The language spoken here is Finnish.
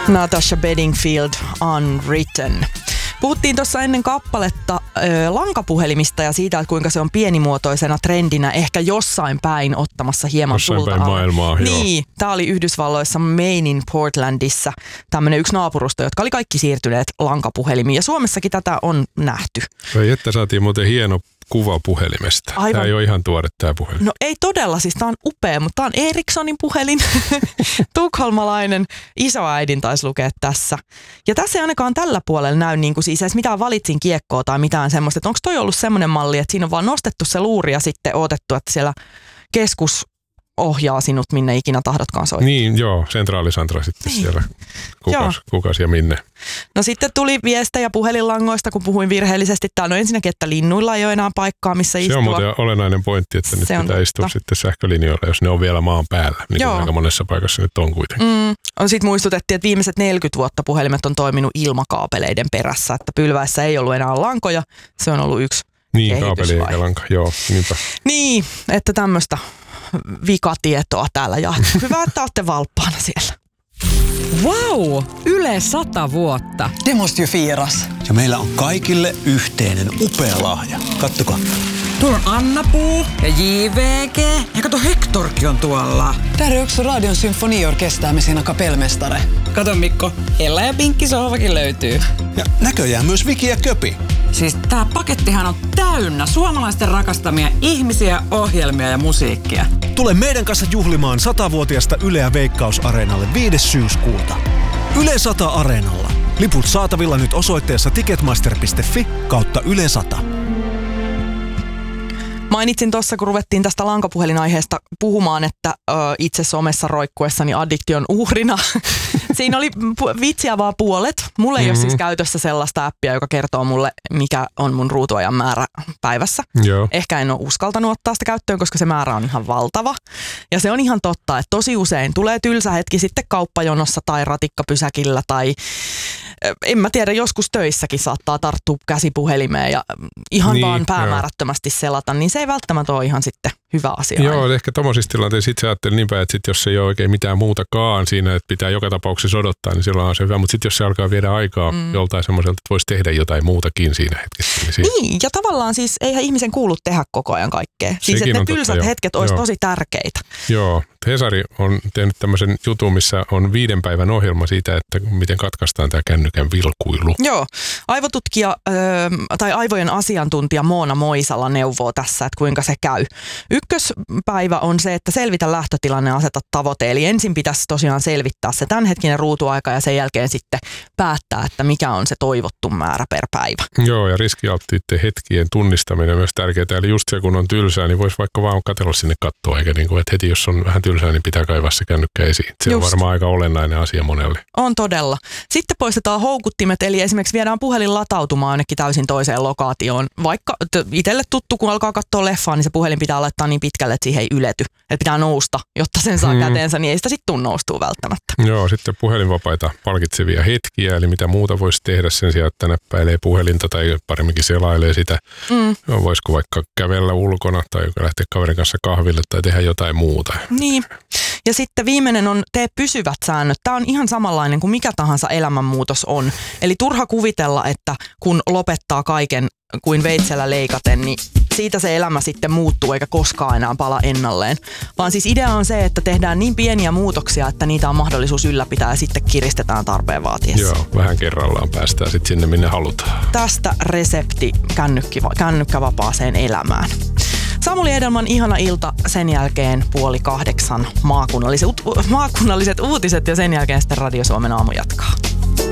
Natasha Bedingfield, Unwritten. Puhuttiin tuossa ennen kappaletta lankapuhelimista ja siitä, että kuinka se on pienimuotoisena trendinä ehkä jossain päin ottamassa hieman jossain tulta päin maailmaa, niin, tämä oli Yhdysvalloissa Mainin Portlandissa tämmöinen yksi naapurusto, jotka oli kaikki siirtyneet lankapuhelimiin ja Suomessakin tätä on nähty. Vai että saatiin muuten hieno kuva puhelimesta. Aivan. Tämä ei ole ihan tuore tämä puhelin. No ei todella, siis tämä on upea, mutta tämä on Ericssonin puhelin. Tukholmalainen isoäidin taisi lukea tässä. Ja tässä ei ainakaan tällä puolella näy niin kuin siis edes mitään valitsin kiekkoa tai mitään semmoista. Että onko toi ollut semmoinen malli, että siinä on vaan nostettu se luuri ja sitten odotettu, että siellä keskus ohjaa sinut minne ikinä tahdotkaan soittaa. Niin, joo, sentraalisantra sitten niin. Siellä kukas ja minne. No sitten tuli viestejä puhelinlangoista, kun puhuin virheellisesti. Täällä on ensinnäkin, että linnuilla ei ole enää paikkaa, missä istua. Se on muuten olennainen pointti, että nyt pitää istua sitten sähkölinjoilla, jos ne on vielä maan päällä. Niin kuin aika monessa paikassa nyt on kuitenkin. Sitten muistutettiin, että viimeiset 40 vuotta puhelimet on toiminut ilmakaapeleiden perässä, että pylväissä ei ollut enää lankoja. Se on ollut yksi niin, kaapeli eikä lanka, joo, niinpä. Niin, että tämmöistä vikatietoa täällä jaettu. Hyvä, että olette valppaana siellä. Vau! Yle 100 vuotta. Det måste ju firas. Ja meillä on kaikille yhteinen upea lahja. Kattokaa. Tuolla on Anna-Puu ja JVG. Ja kato, Hektorkin on tuolla. Där är också Radion symfoniorkester med sina kapellmästare. Kato Mikko, Ella ja Pinkki sohvakin löytyy. Ja näköjään myös Viki ja Köpi. Siis tää pakettihan on täynnä suomalaisten rakastamia ihmisiä, ohjelmia ja musiikkia. Tule meidän kanssa juhlimaan 100-vuotiasta Yleä Veikkaus-areenalle 5. syyskuuta. Yle 100 Areenalla. Liput saatavilla nyt osoitteessa ticketmaster.fi/Yle 100. Mainitsin tuossa, kun ruvettiin tästä lankapuhelinaiheesta puhumaan, että itse somessa roikkuessani addiktion uhrina. Siinä oli vitsiä vaan puolet. Mulla ei ole siis käytössä sellaista appia, joka kertoo mulle, mikä on mun ruutuajan määrä päivässä. Joo. Ehkä en ole uskaltanut ottaa sitä käyttöön, koska se määrä on ihan valtava. Ja se on ihan totta, että tosi usein tulee tylsä hetki sitten kauppajonossa tai ratikkapysäkillä tai en mä tiedä, joskus töissäkin saattaa tarttua käsipuhelimeen ja ihan niin, vaan päämäärättömästi selata, niin se ei välttämättä ole ihan sitten hyvä asia. Joo, ehkä tommosissa tilanteissa itse ajattelin niinpä, että sit jos ei ole oikein mitään muutakaan siinä, että pitää joka tapauksessa odottaa, niin silloin on se hyvä. Mutta sitten jos se alkaa viedä aikaa joltain semmoiselta, että voisi tehdä jotain muutakin siinä hetkessä. Niin, ja tavallaan siis eihän ihmisen kuulu tehdä koko ajan kaikkea. Siis että ne tylsät hetket olisi tosi tärkeitä. Joo, Hesari on tehnyt tämmöisen jutun, missä on 5 päivän ohjelma siitä, että miten katkaistaan tämä kännykän vilkuilu. Joo, aivotutkija tai aivojen asiantuntija Moona Moisala neuvoo tässä, että kuinka se käy. Ykköspäivä on se, että selvitä lähtötilanne ja aseta tavoite. Eli ensin pitäisi tosiaan selvittää se tämänhetkinen ruutuaika ja sen jälkeen sitten päättää, että mikä on se toivottu määrä per päivä. Joo, ja riskialttiiden hetkien tunnistaminen on myös tärkeää. Eli just se, kun on tylsää, niin voisi vaikka vaan katsella sinne kattoon, eikä niin kuin, että heti jos on vähän tylsää, niin pitää kaivaa se kännykkä esiin. Se on varmaan aika olennainen asia monelle. On todella. Sitten poistetaan houkuttimet, eli esimerkiksi viedään puhelin latautumaan jonnekin täysin toiseen lokaatioon. Vaikka itselle tuttu, kun alkaa katsoa leffaa, niin se puhelin pitää laittaa niin pitkälle, että siihen ei ylety. Että pitää nousta, jotta sen saa käteensä, niin ei sitä sitten tule noustua välttämättä. Joo, sitten puhelinvapaita palkitsevia hetkiä, eli mitä muuta voisi tehdä sen sijaan, että näppäilee puhelinta tai paremminkin selailee sitä. Voisiko vaikka kävellä ulkona tai lähteä kaverin kanssa kahville tai tehdä jotain muuta. Niin. Ja sitten viimeinen on tee pysyvät säännöt. Tämä on ihan samanlainen kuin mikä tahansa elämänmuutos on. Eli turha kuvitella, että kun lopettaa kaiken kuin veitsellä leikaten, niin siitä se elämä sitten muuttuu eikä koskaan enää pala ennalleen. Vaan siis idea on se, että tehdään niin pieniä muutoksia, että niitä on mahdollisuus ylläpitää ja sitten kiristetään tarpeen vaatiessa. Joo, vähän kerrallaan päästään sitten sinne minne halutaan. Tästä resepti kännykkävapaaseen elämään. Samuli Edelman ihana ilta, sen jälkeen 7:30 maakunnalliset uutiset ja sen jälkeen sitten Radio Suomen aamu jatkaa.